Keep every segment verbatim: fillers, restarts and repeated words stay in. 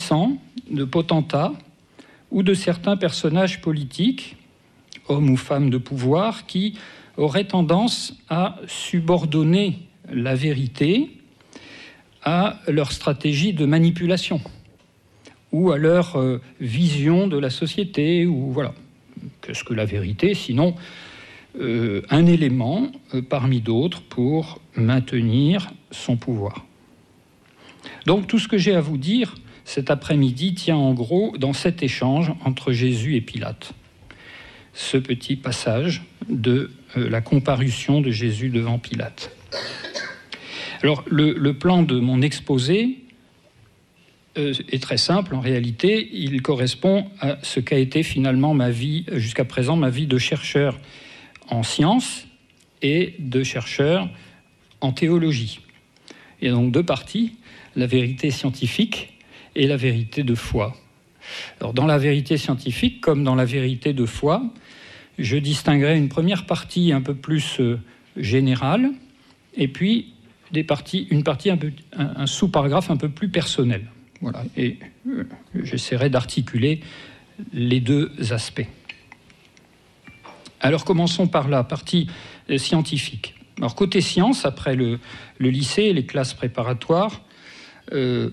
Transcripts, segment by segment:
puissants, de potentats ou de certains personnages politiques, hommes ou femmes de pouvoir, qui auraient tendance à subordonner la vérité à leur stratégie de manipulation ou à leur euh, vision de la société, ou voilà. Qu'est-ce que la vérité, sinon euh, un élément euh, parmi d'autres pour maintenir son pouvoir. Donc tout ce que j'ai à vous dire cet après-midi tient en gros dans cet échange entre Jésus et Pilate. Ce petit passage de euh, la comparution de Jésus devant Pilate. Alors le, le plan de mon exposé euh, est très simple en réalité. Il correspond à ce qu'a été finalement ma vie, jusqu'à présent, ma vie de chercheur en sciences et de chercheur en théologie. Il y a donc deux parties, la vérité scientifique et la vérité de foi. Alors, dans la vérité scientifique, comme dans la vérité de foi, je distinguerai une première partie un peu plus euh, générale, et puis des parties, une partie un, peu, un, un sous-paragraphe un peu plus personnel. Voilà. Et euh, j'essaierai d'articuler les deux aspects. Alors commençons par la partie euh, scientifique. Alors côté sciences, après le, le lycée et les classes préparatoires, euh,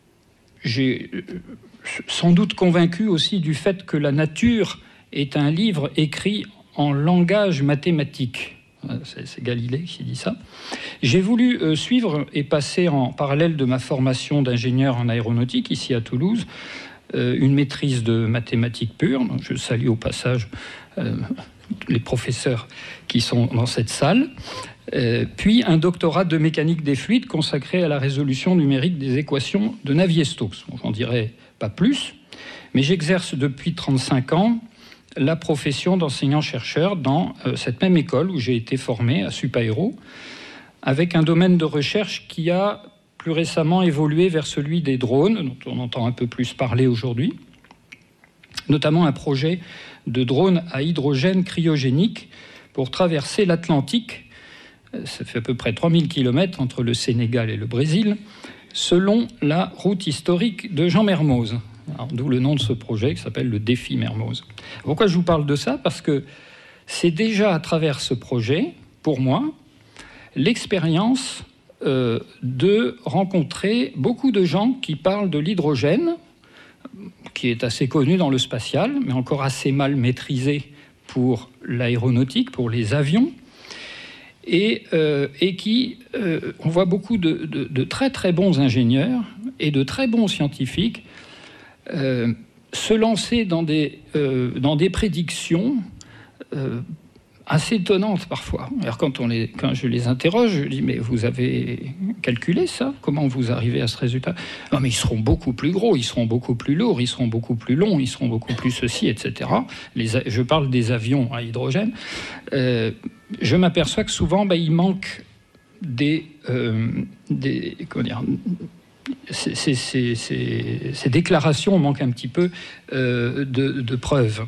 j'ai sans doute convaincu aussi du fait que la nature est un livre écrit en langage mathématique. C'est, c'est Galilée qui dit ça. J'ai voulu euh, suivre et passer en parallèle de ma formation d'ingénieur en aéronautique, ici à Toulouse, euh, une maîtrise de mathématiques pures. Donc je salue au passage euh, les professeurs qui sont dans cette salle. Euh, puis un doctorat de mécanique des fluides consacré à la résolution numérique des équations de Navier-Stokes. Bon, j'en dirai pas plus, mais j'exerce depuis trente-cinq ans la profession d'enseignant-chercheur dans euh, cette même école où j'ai été formé à Supaéro, avec un domaine de recherche qui a plus récemment évolué vers celui des drones, dont on entend un peu plus parler aujourd'hui, notamment un projet de drone à hydrogène cryogénique pour traverser l'Atlantique. Ça fait à peu près trois mille kilomètres entre le Sénégal et le Brésil, selon la route historique de Jean Mermoz. Alors, d'où le nom de ce projet qui s'appelle le défi Mermoz. Pourquoi je vous parle de ça ? Parce que c'est déjà à travers ce projet, pour moi, l'expérience euh, de rencontrer beaucoup de gens qui parlent de l'hydrogène, qui est assez connu dans le spatial, mais encore assez mal maîtrisé pour l'aéronautique, pour les avions, et, euh, et qui, euh, on voit beaucoup de, de, de très très bons ingénieurs et de très bons scientifiques euh, se lancer dans des, euh, dans des prédictions euh, assez étonnantes parfois. Alors quand, on les, quand je les interroge, je dis « Mais vous avez calculé ça ? Comment vous arrivez à ce résultat ?»« Non, mais ils seront beaucoup plus gros, ils seront beaucoup plus lourds, ils seront beaucoup plus longs, ils seront beaucoup plus ceci, et cetera » Les, je parle des avions à hydrogène. Euh, je m'aperçois que souvent, ben, il manque des... Euh, des comment dire, ces, ces, ces, ces, ces déclarations manquent un petit peu euh, de, de preuves.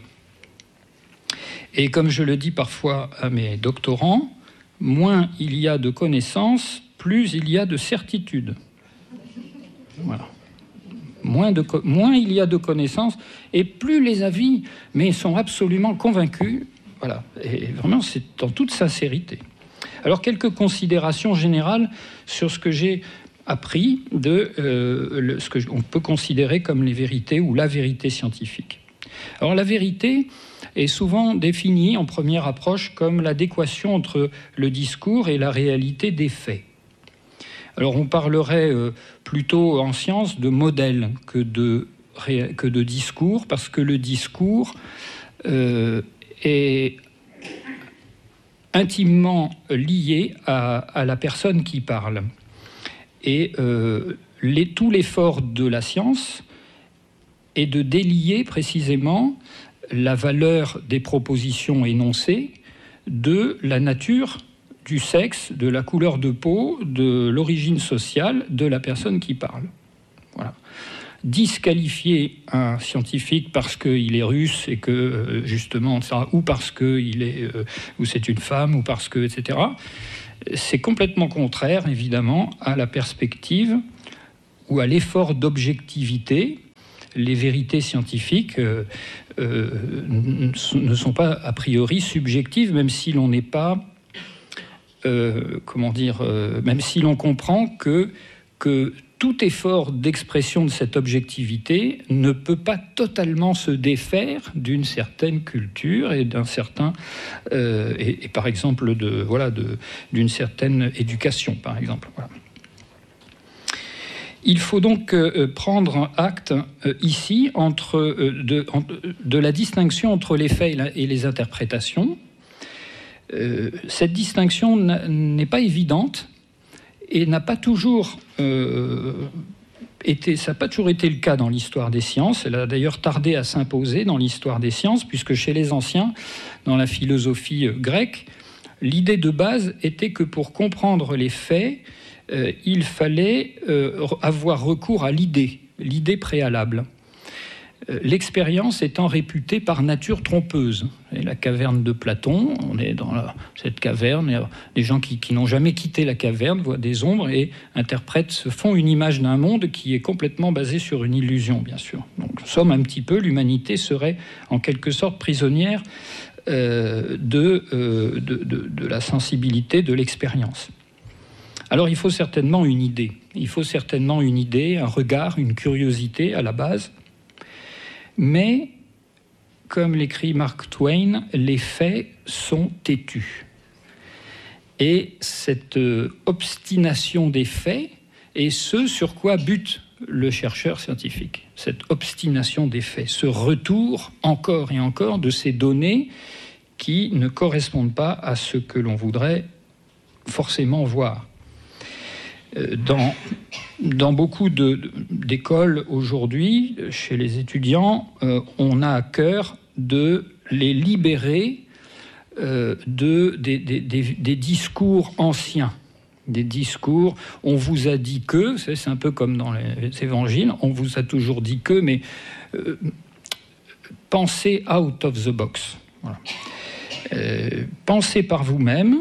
Et comme je le dis parfois à mes doctorants, moins il y a de connaissances, plus il y a de certitudes. Voilà. Moins, de, moins il y a de connaissances, et plus les avis mais sont absolument convaincus. Voilà. Et vraiment, c'est en toute sincérité. Alors, quelques considérations générales sur ce que j'ai appris de euh, le, ce qu'on peut considérer comme les vérités ou la vérité scientifique. Alors, la vérité est souvent définie en première approche comme l'adéquation entre le discours et la réalité des faits. Alors on parlerait euh, plutôt en science de modèle que de, que de discours, parce que le discours euh, est intimement lié à, à la personne qui parle. Et euh, les, tout l'effort de la science est de délier précisément la valeur des propositions énoncées de la nature, du sexe, de la couleur de peau, de l'origine sociale de la personne qui parle. Voilà. Disqualifier un scientifique parce qu'il est russe et que, justement, ça, ou parce qu'il est, euh, ou c'est une femme, ou parce que, et cetera, c'est complètement contraire, évidemment, à la perspective ou à l'effort d'objectivité les vérités scientifiques euh, euh, ne sont pas a priori subjectives, même si l'on n'est pas, euh, comment dire, euh, même si l'on comprend que, que tout effort d'expression de cette objectivité ne peut pas totalement se défaire d'une certaine culture et d'un certain, euh, et, et par exemple de, voilà, de, d'une certaine éducation, par exemple. Voilà. Il faut donc euh, prendre acte euh, ici entre, euh, de, en, de la distinction entre les faits et, la, et les interprétations. Euh, cette distinction n'est pas évidente et n'a pas toujours euh, été, ça n'a pas toujours été le cas dans l'histoire des sciences. Elle a d'ailleurs tardé à s'imposer dans l'histoire des sciences, puisque chez les anciens, dans la philosophie grecque, l'idée de base était que pour comprendre les faits, Euh, il fallait euh, avoir recours à l'idée, l'idée préalable. Euh, l'expérience étant réputée par nature trompeuse. Et la caverne de Platon, on est dans la, cette caverne, et les gens qui, qui n'ont jamais quitté la caverne voient des ombres et interprètent, se font une image d'un monde qui est complètement basé sur une illusion, bien sûr. Donc, nous sommes un petit peu, l'humanité serait en quelque sorte prisonnière euh, de, euh, de, de, de la sensibilité de l'expérience. Alors il faut certainement une idée, il faut certainement une idée, un regard, une curiosité à la base, mais comme l'écrit Mark Twain, les faits sont têtus. Et cette obstination des faits est ce sur quoi bute le chercheur scientifique, cette obstination des faits, ce retour encore et encore de ces données qui ne correspondent pas à ce que l'on voudrait forcément voir. Dans, dans beaucoup de, d'écoles aujourd'hui, chez les étudiants, euh, on a à cœur de les libérer euh, de, des, des, des, des discours anciens. Des discours, on vous a dit que, c'est un peu comme dans les évangiles, on vous a toujours dit que, mais euh, pensez out of the box. Voilà. Euh, pensez par vous-même.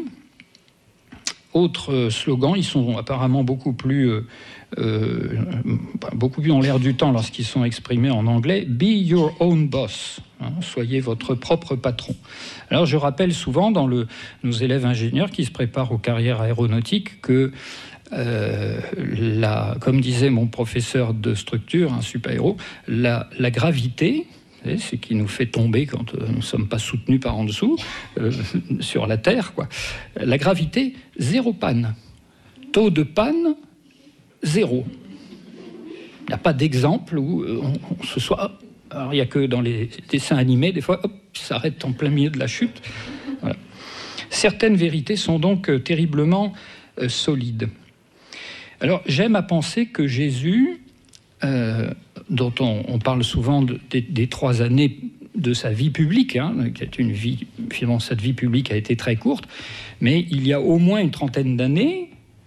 Autre slogan, ils sont apparemment beaucoup plus, euh, euh, beaucoup plus dans l'air du temps lorsqu'ils sont exprimés en anglais. Be your own boss. Hein, soyez votre propre patron. Alors je rappelle souvent dans le, nos élèves ingénieurs qui se préparent aux carrières aéronautiques que, euh, la, comme disait mon professeur de structure, un super-héros, la, la gravité, c'est qui nous fait tomber quand nous ne sommes pas soutenus par en dessous, euh, sur la Terre, quoi. La gravité, zéro panne. Taux de panne, zéro. Il n'y a pas d'exemple où on, on se soit... Alors, il n'y a que dans les dessins animés, des fois, hop, ça s'arrête en plein milieu de la chute. Voilà. Certaines vérités sont donc euh, terriblement euh, solides. Alors, j'aime à penser que Jésus... Euh, dont on, on parle souvent de, de, des trois années de sa vie publique, hein, qui est une vie, finalement, cette vie publique a été très courte, mais il y a au moins une trentaine d'années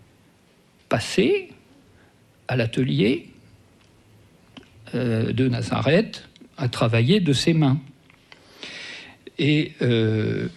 passées à l'atelier euh, de Nazareth à travailler de ses mains et euh,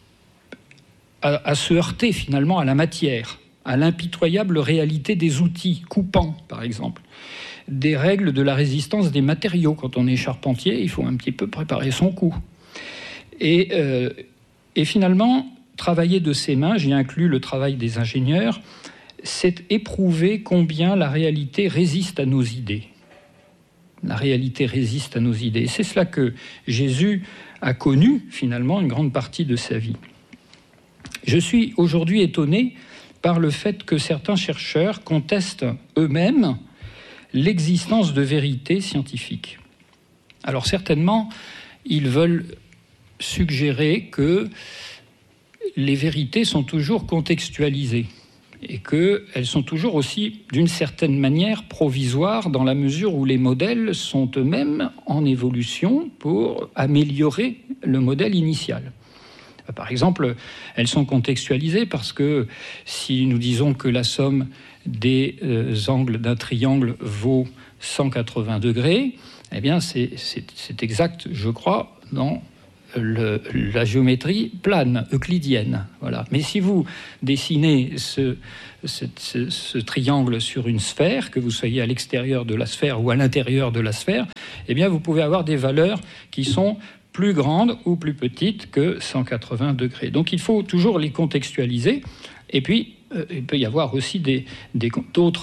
à, à se heurter finalement à la matière, à l'impitoyable réalité des outils coupants, par exemple, des règles de la résistance des matériaux. Quand on est charpentier, il faut un petit peu préparer son coup. Et, euh, et finalement, travailler de ses mains, j'y inclus le travail des ingénieurs, c'est éprouver combien la réalité résiste à nos idées. La réalité résiste à nos idées. C'est cela que Jésus a connu, finalement, une grande partie de sa vie. Je suis aujourd'hui étonné par le fait que certains chercheurs contestent eux-mêmes l'existence de vérités scientifiques. Alors certainement, ils veulent suggérer que les vérités sont toujours contextualisées et qu'elles sont toujours aussi, d'une certaine manière, provisoires dans la mesure où les modèles sont eux-mêmes en évolution pour améliorer le modèle initial. Par exemple, elles sont contextualisées parce que si nous disons que la somme des euh, angles d'un triangle vaut cent quatre-vingts degrés, eh bien c'est, c'est, c'est exact, je crois, dans le, la géométrie plane, euclidienne. Voilà. Mais si vous dessinez ce, ce, ce, ce triangle sur une sphère, que vous soyez à l'extérieur de la sphère ou à l'intérieur de la sphère, eh bien, vous pouvez avoir des valeurs qui sont plus grandes ou plus petites que cent quatre-vingts degrés. Donc, il faut toujours les contextualiser. Et puis, euh, il peut y avoir aussi des, des, d'autres